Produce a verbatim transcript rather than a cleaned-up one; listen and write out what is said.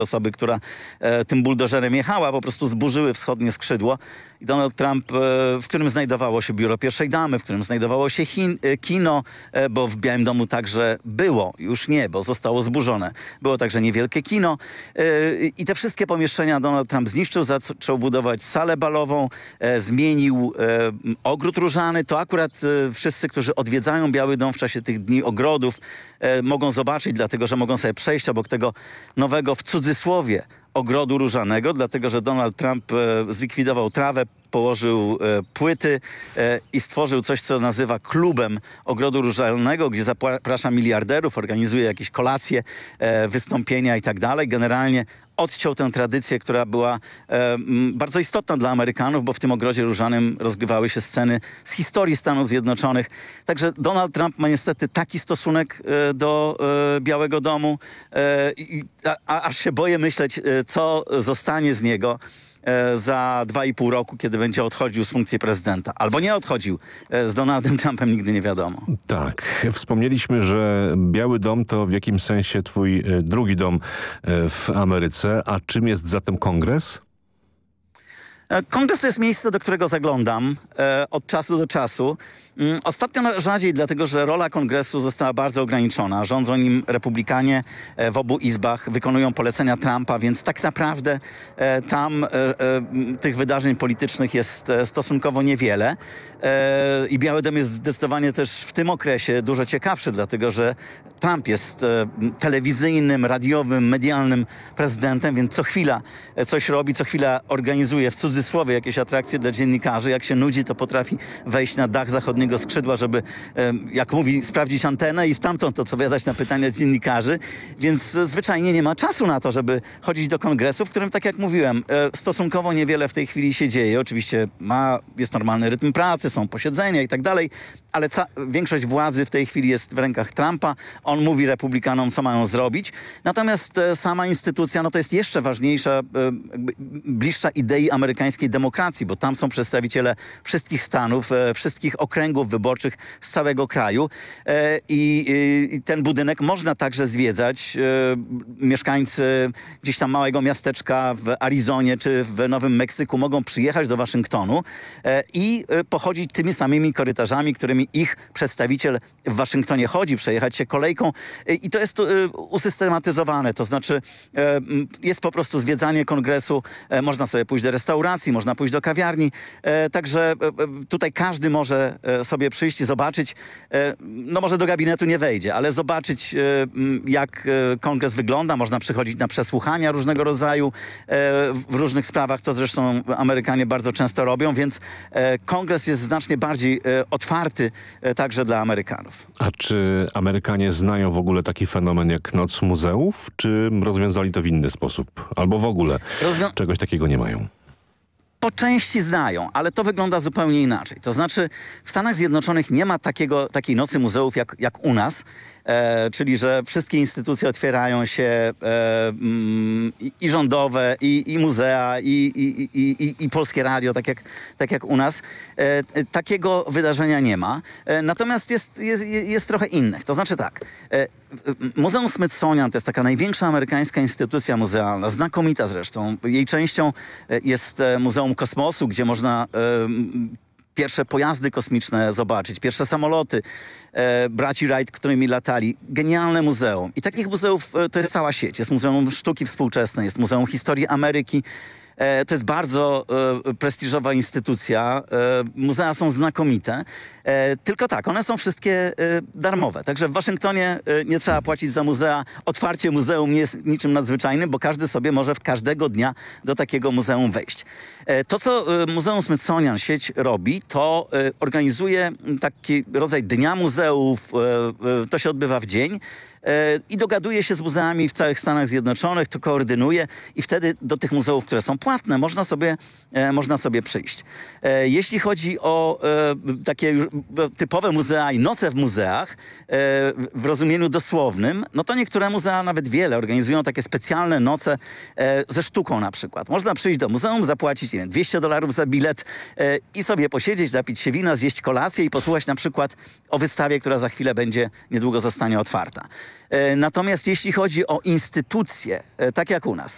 osoby, która e, tym buldożerem jechała, po prostu zburzyły wschodnie skrzydło. I Donald Trump, e, w którym znajdowało się biuro pierwszej damy, w którym znajdowało się chin, e, kino, e, bo w Białym Domu także było, już nie, bo zostało zburzone. Było także niewielkie kino e, i te wszystkie pomieszczenia Donald Trump zniszczył, zaczął budować salę balową, e, zmienił e, ogród różany. To akurat e, wszyscy, którzy odwiedzają Biały Dom w czasie tych dni ogrodów, e, mogą zobaczyć, dlatego że mogą sobie przejść obok tego nowego, w cudzysłowie, ogrodu różanego, dlatego że Donald Trump e, zlikwidował trawę, położył e, płyty e, i stworzył coś, co nazywa klubem ogrodu różanego, gdzie zaprasza miliarderów, organizuje jakieś kolacje, e, wystąpienia i tak dalej. Generalnie odciął tę tradycję, która była e, m, bardzo istotna dla Amerykanów, bo w tym ogrodzie różanym rozgrywały się sceny z historii Stanów Zjednoczonych. Także Donald Trump ma niestety taki stosunek e, do e, Białego Domu, e, i, a, a, aż się boję myśleć, e, co zostanie z niego e, za dwa i pół roku, kiedy będzie odchodził z funkcji prezydenta. Albo nie odchodził. E, z Donaldem Trumpem nigdy nie wiadomo. Tak. Wspomnieliśmy, że Biały Dom to w jakimś sensie twój e, drugi dom e, w Ameryce. A czym jest zatem Kongres? Kongres to jest miejsce, do którego zaglądam e, od czasu do czasu. Mm, ostatnio rzadziej, dlatego że rola Kongresu została bardzo ograniczona. Rządzą nim republikanie e, w obu izbach, wykonują polecenia Trumpa, więc tak naprawdę e, tam e, e, tych wydarzeń politycznych jest e, stosunkowo niewiele. E, I Biały Dom jest zdecydowanie też w tym okresie dużo ciekawszy, dlatego że Trump jest e, telewizyjnym, radiowym, medialnym prezydentem, więc co chwila e, coś robi, co chwila organizuje w cudzysłowie słowie jakieś atrakcje dla dziennikarzy. Jak się nudzi, to potrafi wejść na dach zachodniego skrzydła, żeby, jak mówi, sprawdzić antenę i stamtąd odpowiadać na pytania dziennikarzy. Więc zwyczajnie nie ma czasu na to, żeby chodzić do kongresu, w którym, tak jak mówiłem, stosunkowo niewiele w tej chwili się dzieje. Oczywiście ma, jest normalny rytm pracy, są posiedzenia i tak dalej, ale ca- większość władzy w tej chwili jest w rękach Trumpa. On mówi republikanom, co mają zrobić. Natomiast e, sama instytucja, no to jest jeszcze ważniejsza, e, bliższa idei amerykańskiej demokracji, bo tam są przedstawiciele wszystkich stanów, e, wszystkich okręgów wyborczych z całego kraju. E, i, I ten budynek można także zwiedzać. E, mieszkańcy gdzieś tam małego miasteczka w Arizonie czy w Nowym Meksyku mogą przyjechać do Waszyngtonu e, i e, pochodzić tymi samymi korytarzami, którymi ich przedstawiciel w Waszyngtonie chodzi, przejechać się kolejką i to jest usystematyzowane, to znaczy jest po prostu zwiedzanie kongresu, można sobie pójść do restauracji, można pójść do kawiarni, także tutaj każdy może sobie przyjść i zobaczyć, no może do gabinetu nie wejdzie, ale zobaczyć, jak kongres wygląda, można przychodzić na przesłuchania różnego rodzaju w różnych sprawach, co zresztą Amerykanie bardzo często robią, więc kongres jest znacznie bardziej otwarty także dla Amerykanów. A czy Amerykanie znają w ogóle taki fenomen jak Noc Muzeów? Czy rozwiązali to w inny sposób? Albo w ogóle Rozwią- czegoś takiego nie mają? Po części znają, ale to wygląda zupełnie inaczej. To znaczy w Stanach Zjednoczonych nie ma takiego, takiej nocy muzeów jak, jak u nas, e, czyli że wszystkie instytucje otwierają się e, mm, i, i rządowe, i, i muzea, i, i, i, i, i polskie radio, tak jak, tak jak u nas. E, takiego wydarzenia nie ma. E, natomiast jest, jest, jest trochę innych. To znaczy tak, e, Muzeum Smithsonian to jest taka największa amerykańska instytucja muzealna, znakomita zresztą. Jej częścią jest Muzeum Kosmosu, gdzie można e, pierwsze pojazdy kosmiczne zobaczyć, pierwsze samoloty e, braci Wright, którymi latali. Genialne muzeum. I takich muzeów e, to jest cała sieć. Jest Muzeum Sztuki Współczesnej, jest Muzeum Historii Ameryki. E, to jest bardzo e, prestiżowa instytucja. E, muzea są znakomite. E, tylko tak, one są wszystkie e, darmowe. Także w Waszyngtonie e, nie trzeba płacić za muzea. Otwarcie muzeum nie jest niczym nadzwyczajnym, bo każdy sobie może w każdego dnia do takiego muzeum wejść. E, to, co e, Muzeum Smithsonian sieć robi, to e, organizuje taki rodzaj dnia muzeów. E, e, to się odbywa w dzień. I dogaduje się z muzeami w całych Stanach Zjednoczonych, to koordynuje i wtedy do tych muzeów, które są płatne, można sobie, e, można sobie przyjść. E, jeśli chodzi o e, takie typowe muzea i noce w muzeach, e, w rozumieniu dosłownym, no to niektóre muzea, nawet wiele, organizują takie specjalne noce e, ze sztuką na przykład. Można przyjść do muzeum, zapłacić nie wiem, dwieście dolarów za bilet e, i sobie posiedzieć, napić się wina, zjeść kolację i posłuchać na przykład o wystawie, która za chwilę będzie, niedługo zostanie otwarta. Natomiast jeśli chodzi o instytucje, tak jak u nas,